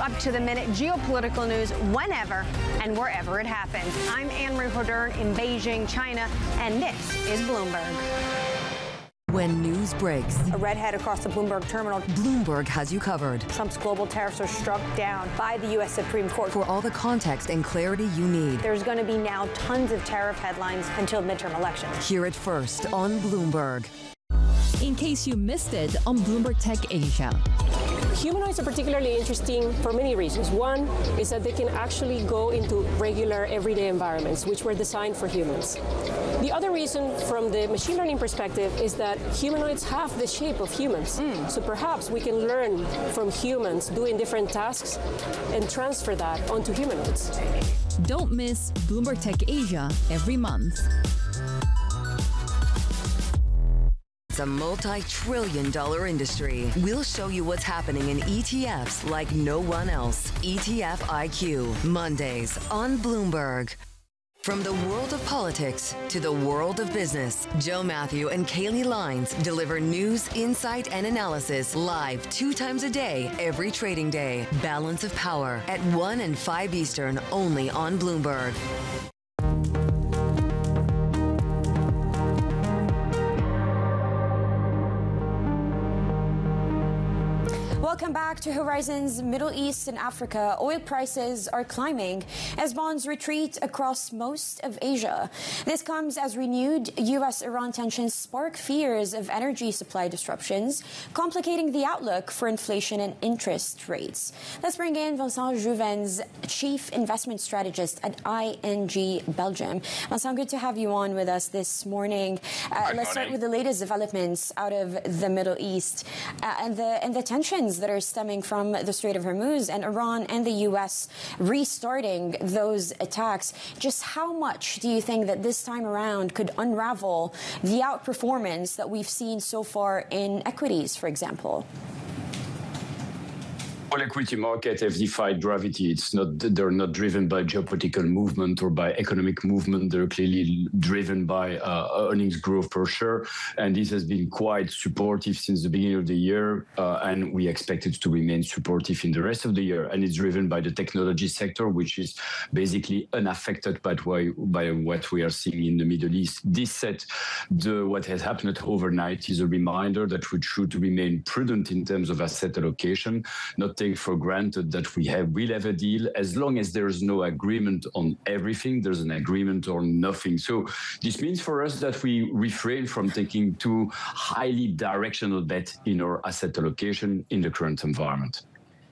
up-to-the-minute geopolitical news whenever and wherever it happens. I'm Anne-Marie Hodern in Beijing, China, and this is Bloomberg. When news breaks, A redhead across the Bloomberg terminal. Bloomberg has you covered. Trump's global tariffs are struck down by the U.S. Supreme Court. For all the context and clarity you need, There's going to be now tons of tariff headlines until midterm elections. hear it first on Bloomberg. In case you missed it on Bloomberg Tech Asia. Humanoids are particularly interesting for many reasons. One is that they can actually go into regular everyday environments, which were designed for humans. The other reason from the machine learning perspective is that humanoids have the shape of humans. So perhaps we can learn from humans doing different tasks and transfer that onto humanoids. Don't miss Bloomberg Tech Asia every month. It's a multi-trillion-dollar industry. We'll show you what's happening in ETFs like no one else. ETF IQ, Mondays on Bloomberg. From the world of politics to the world of business, Joe Matthew and Kaylee Lines deliver news, insight, and analysis live 2 times a day, every trading day. Balance of Power at 1 and 5 Eastern, only on Bloomberg. Welcome back to Horizons Middle East and Africa. Oil prices are climbing as bonds retreat across most of Asia. This comes as renewed U.S.-Iran tensions spark fears of energy supply disruptions, complicating the outlook for inflation and interest rates. Let's bring in Vincent Jouvens, Chief Investment Strategist at ING Belgium. Vincent, good to have you on with us this morning. Let's start with the latest developments out of the Middle East and the tensions that are stemming from the Strait of Hormuz and Iran and the U.S. restarting those attacks. Just how much do you think that this time around could unravel the outperformance that we've seen so far in equities, for example? Well, equity markets have defied gravity. They're not driven by geopolitical movement or by economic movement. They're clearly driven by earnings growth per share. And this has been quite supportive since the beginning of the year. And we expect it to remain supportive in the rest of the year. And it's driven by the technology sector, which is basically unaffected by what we are seeing in the Middle East. This said, what has happened overnight is a reminder that we should remain prudent in terms of asset allocation, not take for granted that will have a deal. As long as there is no agreement on everything, there's an agreement on nothing. So this means for us that we refrain from taking too highly directional bet in our asset allocation in the current environment.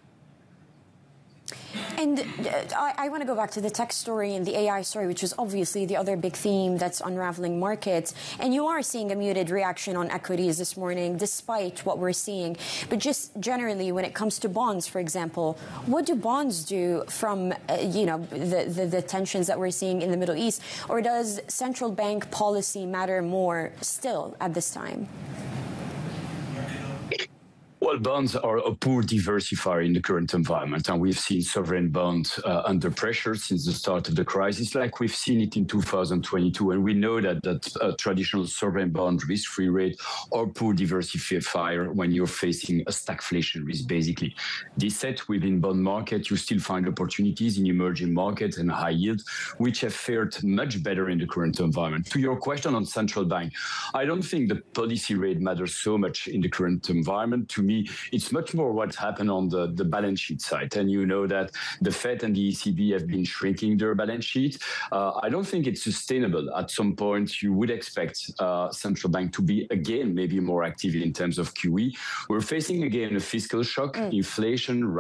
And I want to go back to the tech story and the AI story, which is obviously the other big theme that's unraveling markets. And you are seeing a muted reaction on equities this morning, despite what we're seeing. But just generally, when it comes to bonds, for example, what do bonds do from, the tensions that we're seeing in the Middle East? Or does central bank policy matter more still at this time? Well, bonds are a poor diversifier in the current environment, and we've seen sovereign bonds under pressure since the start of the crisis, like we've seen it in 2022. And we know that traditional sovereign bond risk-free rate are poor diversifier when you're facing a stagflation risk, basically. This said, within bond market, you still find opportunities in emerging markets and high yield, which have fared much better in the current environment. To your question on central bank, I don't think the policy rate matters so much in the current environment. To me, it's much more what happened on the balance sheet side. And you know that the Fed and the ECB have been shrinking their balance sheet. I don't think it's sustainable. At some point, you would expect central bank to be, again, maybe more active in terms of QE. We're facing, again, a fiscal shock, inflation,